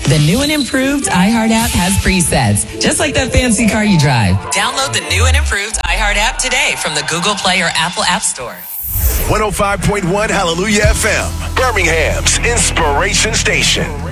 The new and improved iHeart app has presets, just like that fancy car you drive. Download the new and improved iHeart app today from the Google Play or Apple App Store. 105.1 Hallelujah FM, Birmingham's Inspiration Station.